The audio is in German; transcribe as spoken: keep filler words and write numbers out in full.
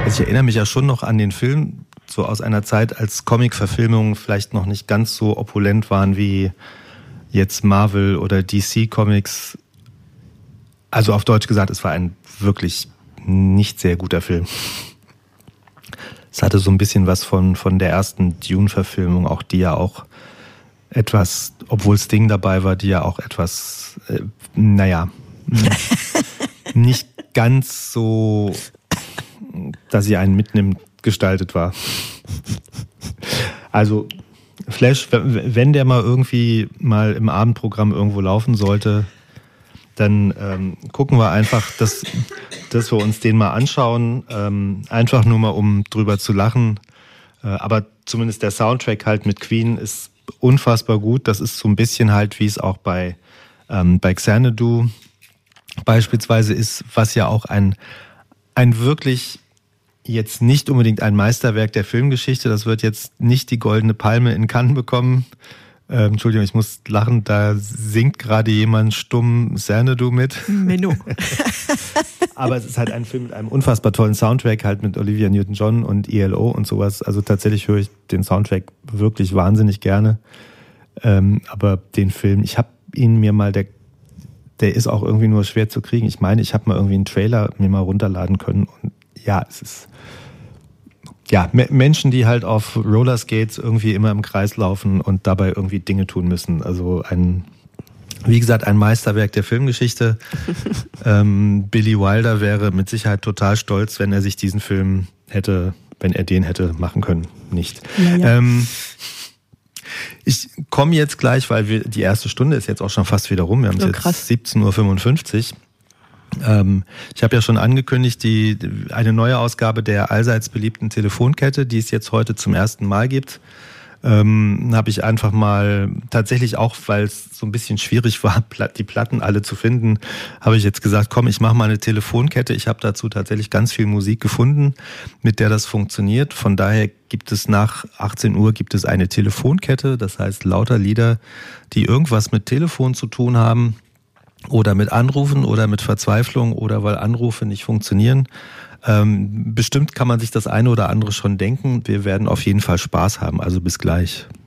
Also ich erinnere mich ja schon noch an den Film, so aus einer Zeit, als Comic-Verfilmungen vielleicht noch nicht ganz so opulent waren wie jetzt Marvel oder D C Comics. Also auf Deutsch gesagt, es war ein wirklich nicht sehr guter Film. Es hatte so ein bisschen was von, von der ersten Dune-Verfilmung, auch die ja auch etwas, obwohl Sting dabei war, die ja auch etwas, äh, naja, nicht ganz so, dass sie einen mitnimmt, gestaltet war. Also Flash, wenn der mal irgendwie mal im Abendprogramm irgendwo laufen sollte, dann ähm, gucken wir einfach, dass, dass wir uns den mal anschauen, ähm, einfach nur mal, um drüber zu lachen. Äh, aber zumindest der Soundtrack halt mit Queen ist unfassbar gut. Das ist so ein bisschen halt, wie es auch bei, ähm, bei Xanadu beispielsweise ist, was ja auch ein, ein wirklich jetzt nicht unbedingt ein Meisterwerk der Filmgeschichte. Das wird jetzt nicht die Goldene Palme in Cannes bekommen. Ähm, Entschuldigung, ich muss lachen, da singt gerade jemand stumm Xanadu mit. Menno. Aber es ist halt ein Film mit einem unfassbar tollen Soundtrack, halt mit Olivia Newton-John und E L O und sowas. Also tatsächlich höre ich den Soundtrack wirklich wahnsinnig gerne. Ähm, aber den Film, ich habe ihn mir mal, der, der ist auch irgendwie nur schwer zu kriegen. Ich meine, ich habe mal irgendwie einen Trailer mir mal runterladen können und ja, es ist ja, Menschen, die halt auf Rollerskates irgendwie immer im Kreis laufen und dabei irgendwie Dinge tun müssen. Also ein, wie gesagt, ein Meisterwerk der Filmgeschichte. ähm, Billy Wilder wäre mit Sicherheit total stolz, wenn er sich diesen Film hätte, wenn er den hätte machen können. Nicht. Ja, ja. Ähm, ich komme jetzt gleich, weil wir, die erste Stunde ist jetzt auch schon fast wieder rum. Wir haben es oh, jetzt krass. siebzehn Uhr fünfundfünfzig. Ähm, ich habe ja schon angekündigt, die, eine neue Ausgabe der allseits beliebten Telefonkette, die es jetzt heute zum ersten Mal gibt, ähm, habe ich einfach mal tatsächlich auch, weil es so ein bisschen schwierig war, die Platten alle zu finden, habe ich jetzt gesagt, komm, ich mache mal eine Telefonkette. Ich habe dazu tatsächlich ganz viel Musik gefunden, mit der das funktioniert. Von daher gibt es nach achtzehn Uhr gibt es eine Telefonkette, das heißt lauter Lieder, die irgendwas mit Telefon zu tun haben. Oder mit Anrufen oder mit Verzweiflung oder weil Anrufe nicht funktionieren. Ähm, bestimmt kann man sich das eine oder andere schon denken. Wir werden auf jeden Fall Spaß haben, also bis gleich.